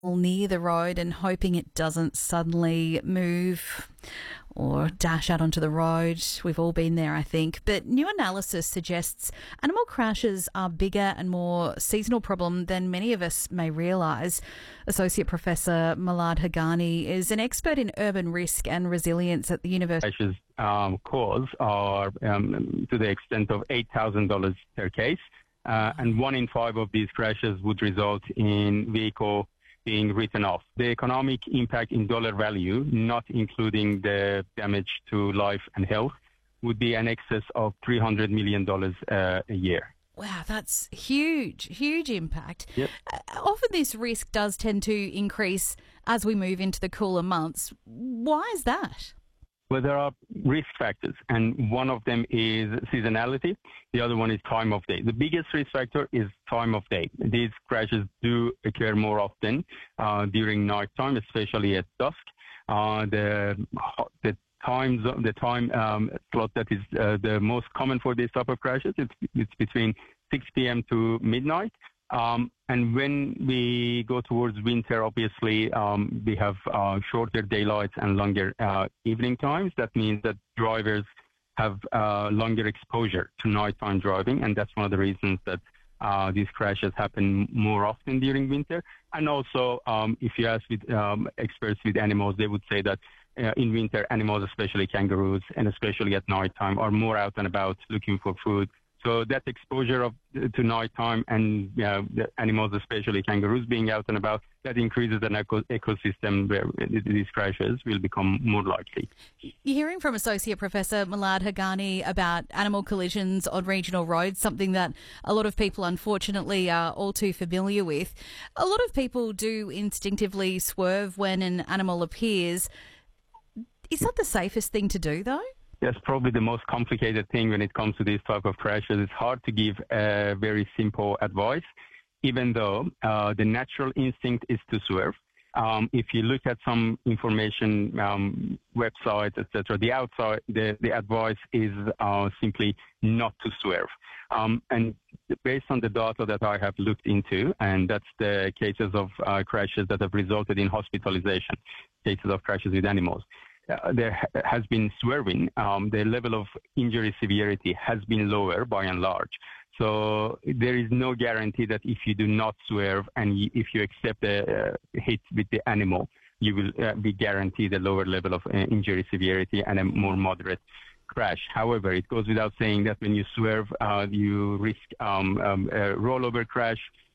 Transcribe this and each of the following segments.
near the road and hoping it doesn't suddenly move or dash out onto the road. We've all been there, I think. But new analysis suggests animal crashes are bigger and more seasonal problem than many of us may realise. Associate Professor Malad Haghani is an expert in urban risk and resilience at the University. Crashes cause are to the extent of $8,000 per case, and 1 in 5 of these crashes would result in vehicle being written off. The economic impact in dollar value, not including the damage to life and health, would be an excess of $300 million a year. Wow, that's huge impact. Yep. Often this risk does tend to increase as we move into the cooler months. Why is that? Well, there are risk factors, and one of them is seasonality. The other one is time of day. The biggest risk factor is time of day. These crashes do occur more often during nighttime, especially at dusk. The time slot that is the most common for these type of crashes, it's between 6 p.m. to midnight. And when we go towards winter, obviously, we have shorter daylights and longer evening times. That means that drivers have longer exposure to nighttime driving, and that's one of the reasons that these crashes happen more often during winter. And also, if you ask with experts with animals, they would say that in winter, animals, especially kangaroos, and especially at nighttime, are more out and about looking for food. So that exposure to nighttime and the animals, especially kangaroos, being out and about, that increases an ecosystem where these crashes will become more likely. You're hearing from Associate Professor Malad Haghani about animal collisions on regional roads, something that a lot of people unfortunately are all too familiar with. A lot of people do instinctively swerve when an animal appears. Is that the safest thing to do, though? That's probably the most complicated thing when it comes to these type of crashes. It's hard to give a very simple advice, even though the natural instinct is to swerve. If you look at some information, websites, etc., the advice is simply not to swerve. And based on the data that I have looked into, and that's the cases of crashes that have resulted in hospitalization, cases of crashes with animals. There has been swerving, the level of injury severity has been lower by and large. So there is no guarantee that if you do not swerve and if you accept a hit with the animal, you will be guaranteed a lower level of injury severity and a more moderate crash. However, it goes without saying that when you swerve, you risk a rollover crash,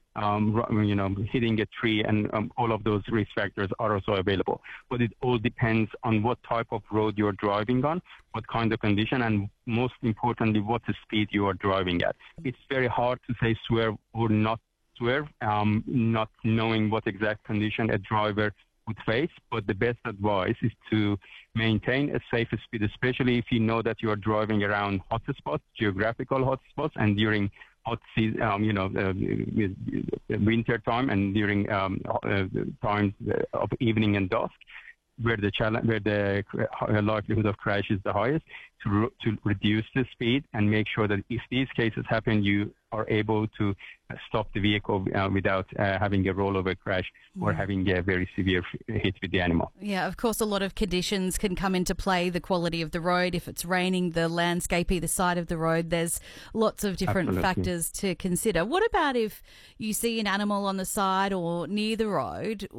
hitting a tree, and all of those risk factors are also available. But it all depends on what type of road you're driving on, what kind of condition, and most importantly, what the speed you are driving at. It's very hard to say swerve or not swerve, not knowing what exact condition a driver would face. But the best advice is to maintain a safe speed, especially if you know that you are driving around hotspots, geographical hotspots, and during hot season, winter time, and during times of evening and dusk, where the likelihood of crash is the highest, to reduce the speed and make sure that if these cases happen, you are able to stop the vehicle without having a rollover crash or having a very severe hit with the animal. Yeah, of course, a lot of conditions can come into play. The quality of the road, if it's raining, the landscape either side of the road, there's lots of different factors to consider. What about if you see an animal on the side or near the road?